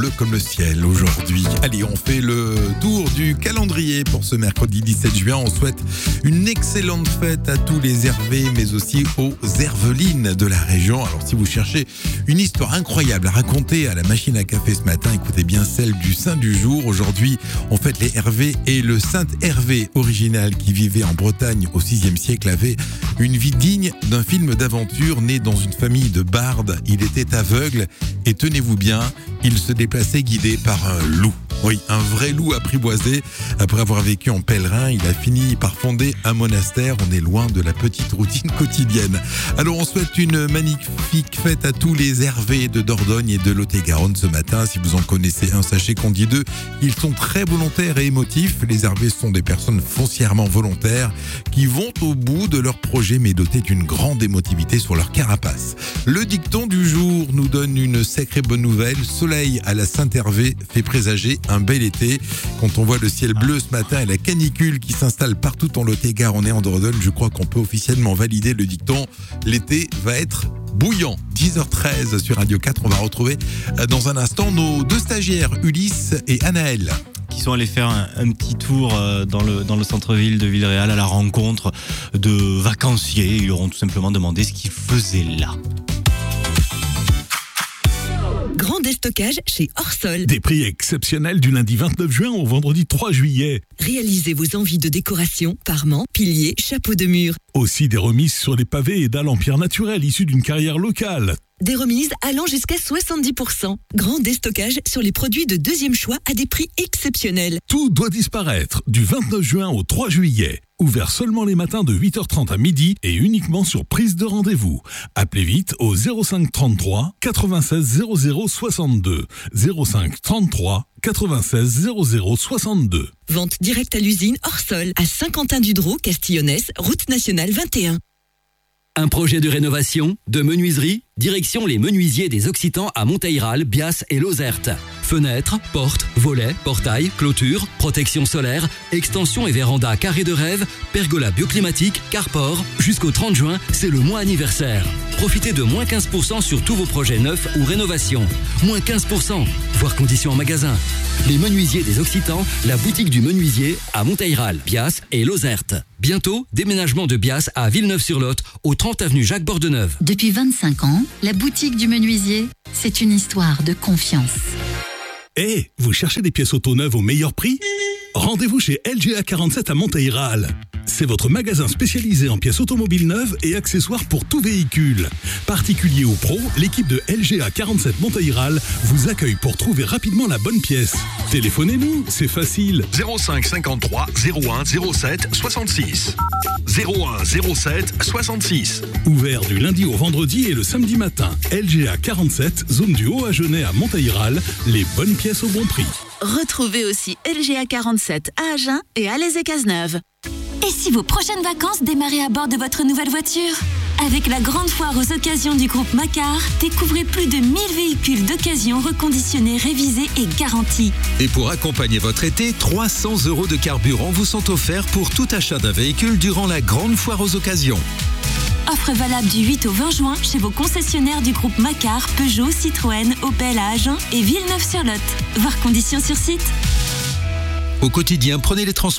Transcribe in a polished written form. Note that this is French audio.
bleu comme le ciel aujourd'hui. Allez, on fait le tour du calendrier pour ce mercredi 17 juin. On souhaite une excellente fête à tous les Hervé, mais aussi aux Hervelines de la région. Alors, si vous cherchez une histoire incroyable à raconter à la machine à café ce matin, écoutez bien celle du saint du jour. Aujourd'hui, on fête les Hervé et le saint Hervé original qui vivait en Bretagne au 6e siècle avait une vie digne d'un film d'aventure. Né dans une famille de bardes, il était aveugle et tenez-vous bien, il se déplaçait guidé par un loup. Oui, un vrai loup apprivoisé. Après avoir vécu en pèlerin, il a fini par fonder un monastère. On est loin de la petite routine quotidienne. Alors, on souhaite une magnifique fête à tous les Hervé de Dordogne et de Lot-et-Garonne ce matin. Si vous en connaissez un, sachez qu'on dit d'eux, ils sont très volontaires et émotifs. Les Hervé sont des personnes foncièrement volontaires qui vont au bout de leur projet, mais dotés d'une grande émotivité sur leur carapace. Le dicton du jour nous donne une sacrée bonne nouvelle. Soleil à la Saint-Hervé fait présager un bel été. Quand on voit le ciel bleu ce matin et la canicule qui s'installe partout en Lot-et-Garonne et en Dordogne, je crois qu'on peut officiellement valider le dicton. L'été va être bouillant. 10h13 sur Radio 4. On va retrouver dans un instant nos deux stagiaires, Ulysse et Anaël, qui sont allés faire un petit tour dans le centre-ville de Villeréal à la rencontre de vacanciers. Ils leur ont tout simplement demandé ce qu'ils faisaient là. Grand déstockage chez Orsol. Des prix exceptionnels du lundi 29 juin au vendredi 3 juillet. Réalisez vos envies de décoration, parements, piliers, chapeaux de mur. Aussi des remises sur les pavés et dalles en pierre naturelle issues d'une carrière locale. Des remises allant jusqu'à 70%. Grand déstockage sur les produits de deuxième choix à des prix exceptionnels. Tout doit disparaître du 29 juin au 3 juillet. Ouvert seulement les matins de 8h30 à midi et uniquement sur prise de rendez-vous. Appelez vite au 05 33 96 00 62. 05 33 96 00 62. Vente directe à l'usine Orsol à Saint-Quentin-du-Drô, Castillonnès, route nationale 21. Un projet de rénovation, de menuiserie, direction les menuisiers des Occitans à Monteyral, Bias et Lozerte. Fenêtres, portes, volets, portails, clôtures, protection solaire, extension et véranda carré de rêve, pergola bioclimatique, carport. Jusqu'au 30 juin, c'est le mois anniversaire. Profitez de moins 15% sur tous vos projets neufs ou rénovations. Moins 15%, voire conditions en magasin. Les menuisiers des Occitans, la boutique du menuisier à Monteyral, Bias et Lozerte. Bientôt, déménagement de Bias à Villeneuve-sur-Lot, au 30 avenue Jacques Bordeneuve. Depuis 25 ans, la boutique du menuisier, c'est une histoire de confiance. Vous cherchez des pièces auto neuves au meilleur prix ? Rendez-vous chez LGA 47 à Monteyral. C'est votre magasin spécialisé en pièces automobiles neuves et accessoires pour tout véhicule. Particulier ou pro, l'équipe de LGA 47 Monteyral vous accueille pour trouver rapidement la bonne pièce. Téléphonez-nous, c'est facile. 05 53 01 07 66. 01 07 66. Ouvert du lundi au vendredi et le samedi matin. LGA 47, zone du Haut-Agenais à Monteyral. Les bonnes pièces au bon prix. Retrouvez aussi LGA 47 à Agen et à Alès-et-Cazeneuve. Et si vos prochaines vacances démarraient à bord de votre nouvelle voiture ? Avec la grande foire aux occasions du groupe Macar, découvrez plus de 1000 véhicules d'occasion reconditionnés, révisés et garantis. Et pour accompagner votre été, 300 € de carburant vous sont offerts pour tout achat d'un véhicule durant la grande foire aux occasions. Offre valable du 8 au 20 juin chez vos concessionnaires du groupe Macar, Peugeot, Citroën, Opel à Agen et Villeneuve-sur-Lot. Voir conditions sur site. Au quotidien, prenez les transports